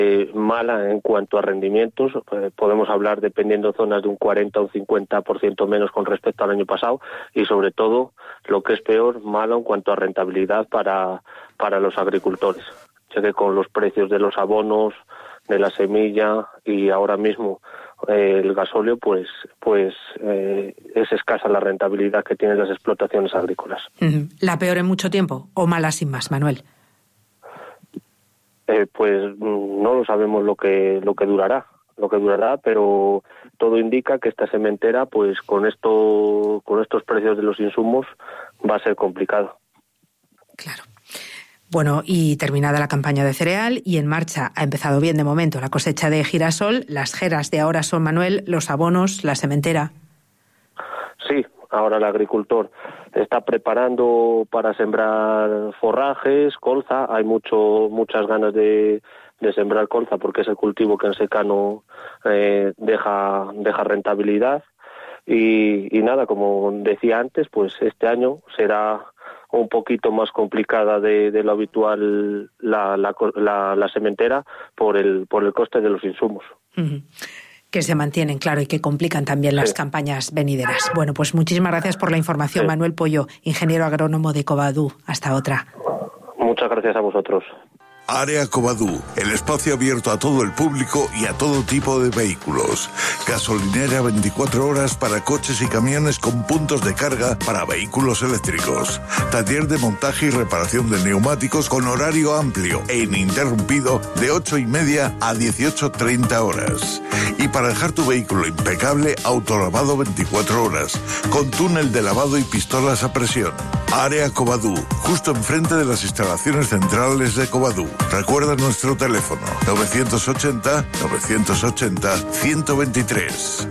mala en cuanto a rendimientos. Podemos hablar, dependiendo zonas, de un 40 o un 50% menos con respecto al año pasado, y sobre todo, lo que es peor, mala en cuanto a rentabilidad para los agricultores, ya que con los precios de los abonos, de la semilla y ahora mismo el gasóleo, pues es escasa la rentabilidad que tienen las explotaciones agrícolas. ¿La peor en mucho tiempo o mala sin más, Manuel? Pues no lo sabemos lo que durará, pero todo indica que esta sementera, pues con estos precios de los insumos, va a ser complicado. Claro. Bueno, y terminada la campaña de cereal y en marcha, ha empezado bien de momento la cosecha de girasol, las jeras de ahora son, Manuel, los abonos, la sementera. Sí, ahora el agricultor está preparando para sembrar forrajes, colza. Hay muchas ganas de sembrar colza, porque es el cultivo que en secano deja rentabilidad. Y nada, como decía antes, pues este año será un poquito más complicada de lo habitual la sementera por el coste de los insumos. Que se mantienen, claro, y que complican también las campañas venideras. Bueno, pues muchísimas gracias por la información, Manuel Pollo, ingeniero agrónomo de Covadú. Hasta otra. Muchas gracias a vosotros. Área Covadú, el espacio abierto a todo el público y a todo tipo de vehículos. Gasolinera 24 horas para coches y camiones con puntos de carga para vehículos eléctricos. Taller de montaje y reparación de neumáticos con horario amplio e ininterrumpido de 8:30 a 18:30 horas. Y para dejar tu vehículo impecable, autolavado 24 horas, con túnel de lavado y pistolas a presión. Área Covadú, justo enfrente de las instalaciones centrales de Covadú. Recuerda nuestro teléfono 980-980-123.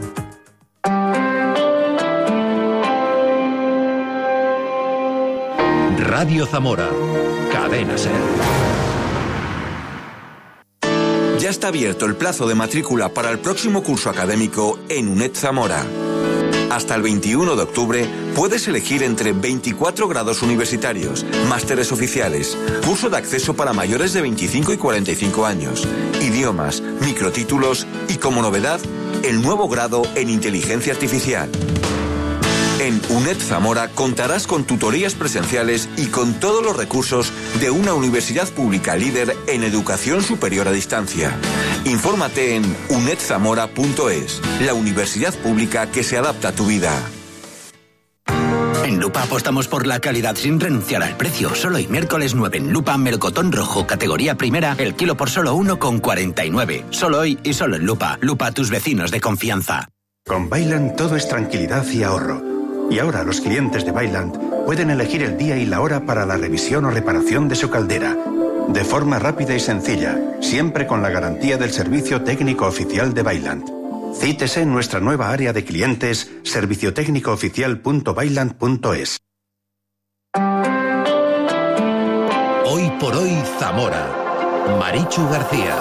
Radio Zamora, Cadena SER. Ya está abierto el plazo de matrícula para el próximo curso académico en UNED Zamora. Hasta el 21 de octubre puedes elegir entre 24 grados universitarios, másteres oficiales, curso de acceso para mayores de 25 y 45 años, idiomas, microtítulos y, como novedad, el nuevo grado en inteligencia artificial. En UNED Zamora contarás con tutorías presenciales y con todos los recursos de una universidad pública líder en educación superior a distancia. Infórmate en unedzamora.es, la universidad pública que se adapta a tu vida. En Lupa apostamos por la calidad sin renunciar al precio. Solo hoy, miércoles 9, en Lupa, melocotón rojo, categoría primera, el kilo por solo 1,49. Solo hoy y solo en Lupa. Lupa, tus vecinos de confianza. Con Vaillant todo es tranquilidad y ahorro. Y ahora los clientes de Vaillant pueden elegir el día y la hora para la revisión o reparación de su caldera. De forma rápida y sencilla, siempre con la garantía del servicio técnico oficial de Vaillant. Cítese en nuestra nueva área de clientes, serviciotecnicooficial.vaillant.es. Hoy por hoy, Zamora. Marichu García.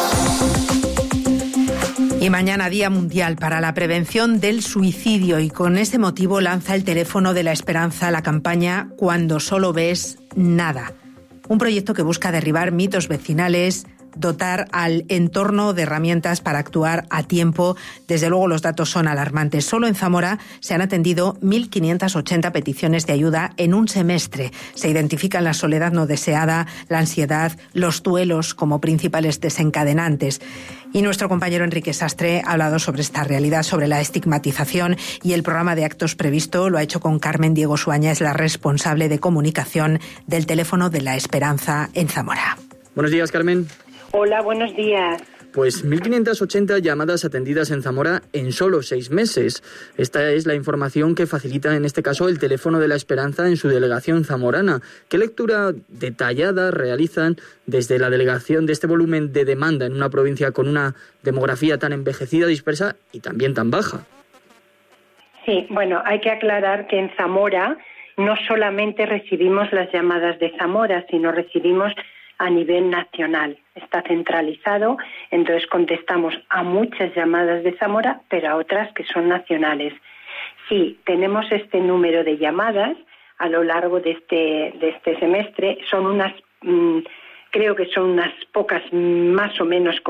Y mañana, Día Mundial para la Prevención del Suicidio, y con ese motivo lanza el Teléfono de la Esperanza la campaña Cuando solo ves nada. Un proyecto que busca derribar mitos vecinales, dotar al entorno de herramientas para actuar a tiempo. Desde luego los datos son alarmantes. Solo en Zamora se han atendido 1.580 peticiones de ayuda en un semestre. Se identifican la soledad no deseada, la ansiedad, los duelos como principales desencadenantes. Y nuestro compañero Enrique Sastre ha hablado sobre esta realidad, sobre la estigmatización, y el programa de actos previsto lo ha hecho con Carmen Diego Suaña, es la responsable de comunicación del Teléfono de la Esperanza en Zamora. Buenos días, Carmen. Hola, buenos días. Pues 1.580 llamadas atendidas en Zamora en solo 6 meses. Esta es la información que facilita en este caso el Teléfono de la Esperanza en su delegación zamorana. ¿Qué lectura detallada realizan desde la delegación de este volumen de demanda en una provincia con una demografía tan envejecida, dispersa y también tan baja? Sí, bueno, hay que aclarar que en Zamora no solamente recibimos las llamadas de Zamora, sino recibimos a nivel nacional. Está centralizado, entonces contestamos a muchas llamadas de Zamora, pero a otras que son nacionales. Sí, tenemos este número de llamadas a lo largo de este semestre. Son unas creo que son unas pocas más o menos